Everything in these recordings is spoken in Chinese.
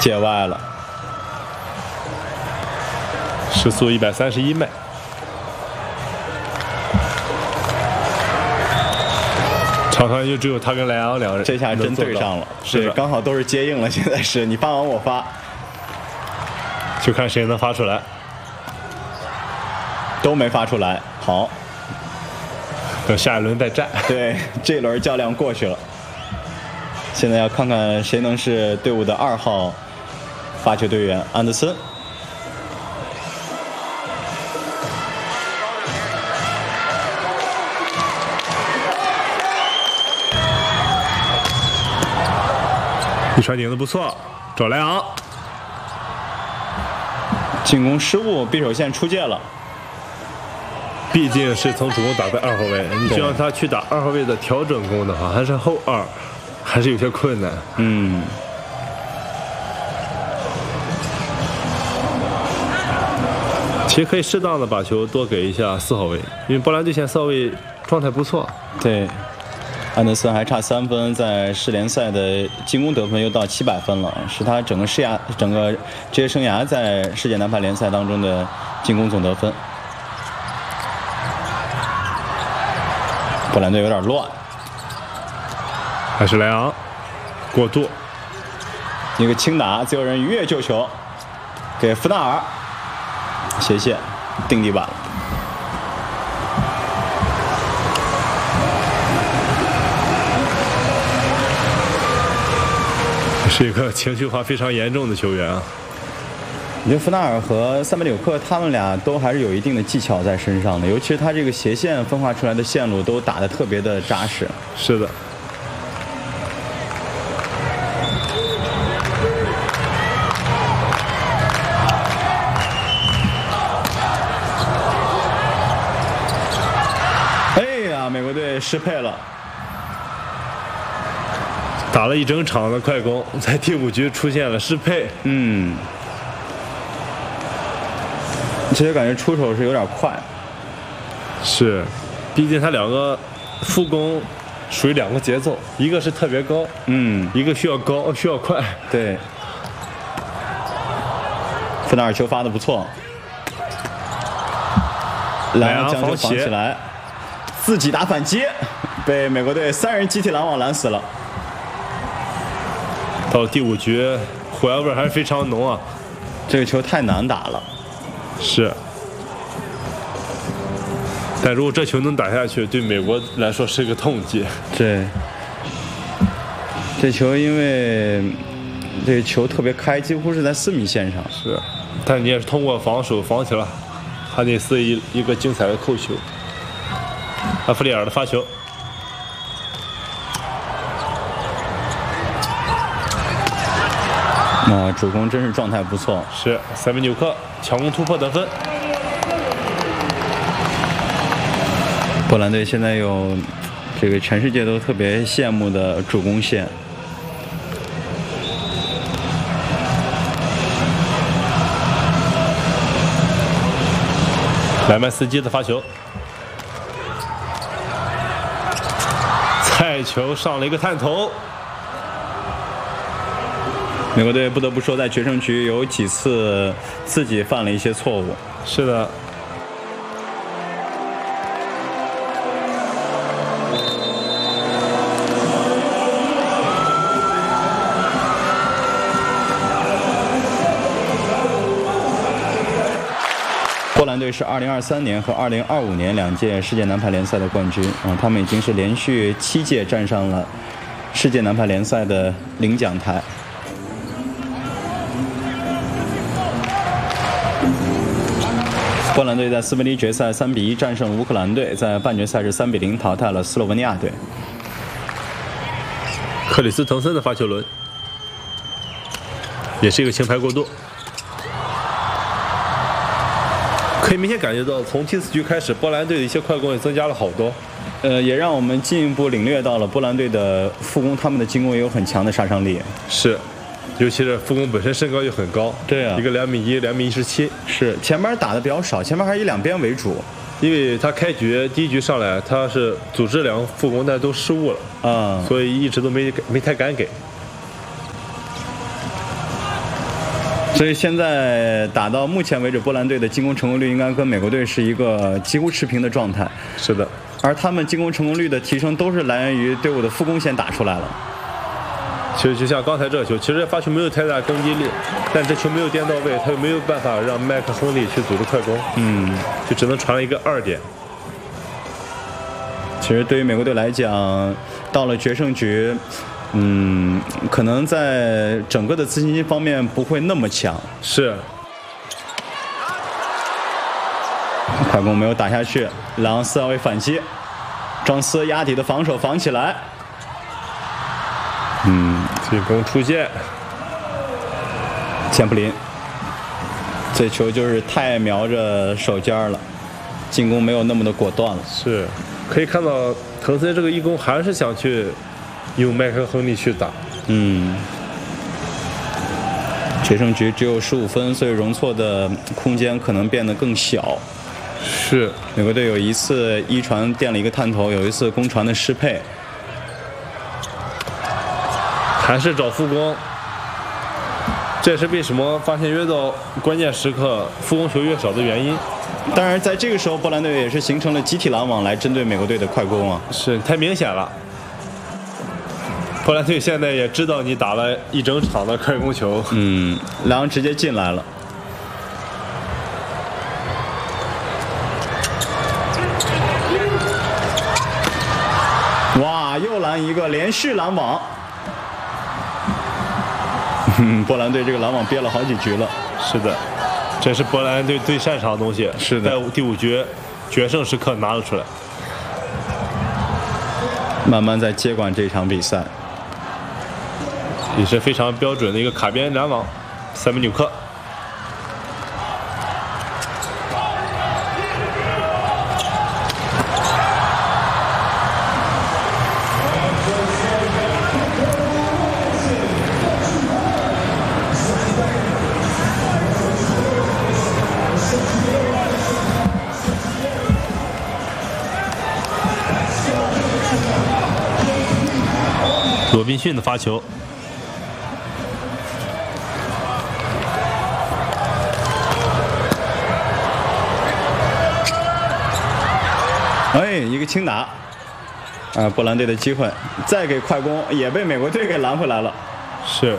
界外了， 时速131迈。场上就只有他跟莱昂两个人， 这下真对上了， 是刚好都是接应了。现在是你发完我发， 就看谁能发出来。 都没发出来，好， 等下一轮再战。 对，这轮较量过去了，现在要看看谁能是队伍的2号发球队员安德森。 一传顶的不错，找莱昂。 进攻失误，匕首线出界了。 毕竟是从主攻打在2号位，你就让他去打2号位的调整攻的话，还是后2，还是有些困难。其实可以适当的把球多给一下4号位，因为波兰队现在4号位状态不错。 对，安德森还差3分，在世联赛的进攻得分又到700分了，是他整个职业生涯在世界男排联赛当中的进攻总得分。波兰队有点乱， 还是莱昂过渡， 一个轻打，自由人鱼跃救球，给福纳尔斜线定地板了。 是一个情绪化非常严重的球员啊。 我觉得福纳尔和塞梅里克他们俩都还是有一定的技巧在身上的，尤其是他这个斜线分化出来的线路都打得特别的扎实。 是的。 哎呀，美国队失配了。 打了一整场的快攻，在第5局出现了失配。 其实感觉出手是有点快。 是，毕竟他2个副攻属于2个节奏，一个是特别高，一个需要高需要快。 对。福纳尔球发的不错，莱昂将球防起来，自己打反击，被美国队3人集体拦网拦死了。 到了第5局，火药味还是非常浓啊！ 这个球太难打了。 是。但如果这球能打下去，对美国来说是个痛击。 对。这球因为这个球特别开，几乎是在4米线上。 是。但你也是通过防守防起了，哈内斯一个精彩的扣球。阿弗里尔的发球。 主攻真是状态不错。 是，塞梅纽克强攻突破得分。 波兰队现在有这个全世界都特别羡慕的主攻线。 莱曼斯基的发球，菜球上了一个探头。 美国队不得不说，在决胜局有几次自己犯了一些错误。 是的。 波兰队是2023年和2025年2届世界男排联赛的冠军他们已经是连续7届站上了世界男排联赛的领奖台。波兰队在4分之一决赛3比1战胜乌克兰队，在半决赛是3比0淘汰了斯洛文尼亚队。 克里斯滕森的发球轮，也是一个轻拍过渡。可以明显感觉到，从第4局开始，波兰队的一些快攻也增加了好多。 也让我们进一步领略到了波兰队的副攻，他们的进攻也有很强的杀伤力。 是。尤其是副攻本身身高就很高， 对啊， 一个2米1、2米17， 是前面打的比较少，前面还是以2边为主。 因为他开局第1局上来，他是组织2个副攻，但都失误了，所以一直都没太敢给。 所以现在打到目前为止，波兰队的进攻成功率应该跟美国队是一个几乎持平的状态。 是的， 而他们进攻成功率的提升都是来源于队伍的副攻线打出来了。 其实就像刚才这个球，其实发球没有太大攻击力，但这球没有颠到位，他又没有办法让麦克亨利去组织快攻，就只能传了一个2点。 其实对于美国队来讲，到了决胜局，可能在整个的自信心方面不会那么强。 是。 快攻没有打下去，狼4号位反击，庄斯压底的防守防起来。 进攻出线， 钱普林，这球就是太瞄着手尖了，进攻没有那么的果断了。 是，可以看到滕森这个一攻还是想去用麦克亨利去打。 决胜局只有15分，所以容错的空间可能变得更小。 是， 美国队有一次一传垫了一个探头，有一次攻传的适配。 还是找副攻，这也是为什么发现越到关键时刻副攻球越少的原因。 当然，在这个时候，波兰队也是形成了集体拦网来针对美国队的快攻啊， 是太明显了。波兰队现在也知道你打了一整场的快攻球， 狼直接进来了。哇，又拦一个，连续拦网。波兰队这个拦网憋了好几局了。 是的，这是波兰队最擅长的东西。 是的， 在第5局决胜时刻拿了出来， 慢慢在接管这场比赛， 也是非常标准的一个卡边拦网，塞梅纽克。罗宾逊的发球， 一个轻打，波兰队的机会，再给快攻也被美国队给拦回来了。 是。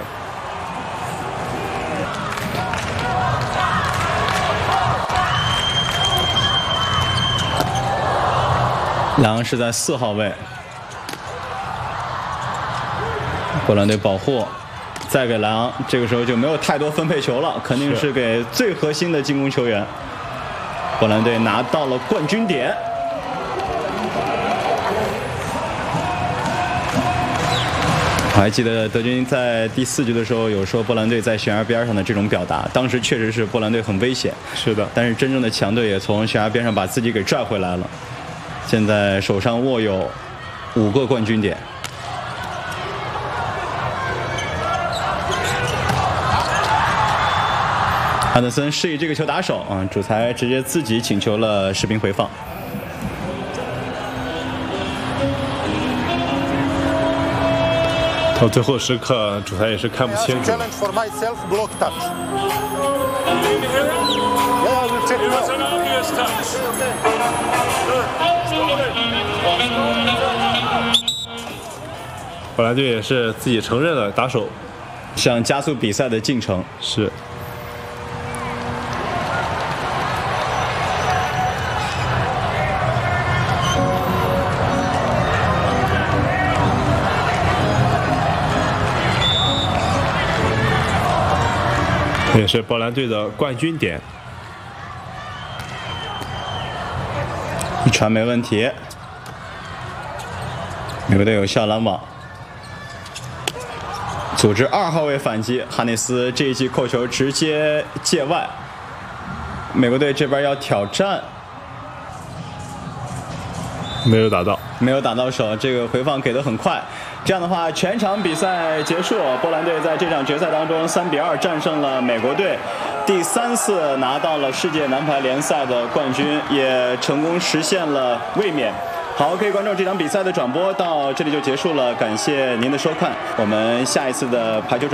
狼是在4号位。波兰队保护，再给莱昂，这个时候就没有太多分配球了，肯定是给最核心的进攻球员。波兰队拿到了冠军点。我还记得德军在第4局的时候有说波兰队在悬崖边上的这种表达，当时确实是波兰队很危险。 是的， 但是真正的强队也从悬崖边上把自己给拽回来了。现在手上握有5个冠军点。安德森示意这个球打手主裁直接自己请求了视频回放。 到最后时刻，主裁也是看不清楚。波兰队也是自己承认了打手， 想加速比赛的进程。 是。也是波兰队的冠军点， 一传没问题，美国队有效拦网，组织2号位反击，哈内斯这一记扣球直接界外，美国队这边要挑战， 没有打到， 没有打到手，这个回放给得很快。这样的话，全场比赛结束，波兰队在这场决赛当中3-2战胜了美国队，第3次拿到了世界男排联赛的冠军，也成功实现了卫冕。好，可以关注这场比赛的转播，到这里就结束了，感谢您的收看，我们下一次的排球转